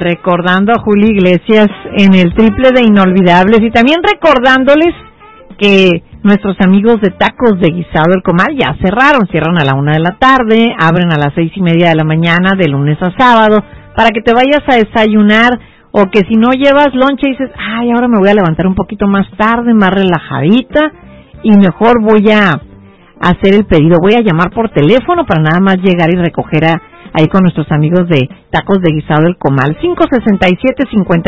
recordando a Julio Iglesias en el triple de inolvidables y también recordándoles que nuestros amigos de Tacos de Guisado El Comal ya cerraron, cierran a la 1 de la tarde, abren a las 6:30 de la mañana de lunes a sábado para que te vayas a desayunar o que si no llevas lonche dices, ay, ahora me voy a levantar un poquito más tarde, más relajadita y mejor voy a hacer el pedido, voy a llamar por teléfono para nada más llegar y recoger ahí con nuestros amigos de Tacos de Guisado El Comal, 567-50